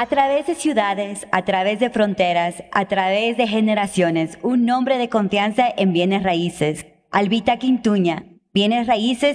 A través de ciudades, a través de fronteras, a través de generaciones, un nombre de confianza en bienes raíces. Albita Quintuña, bienes raíces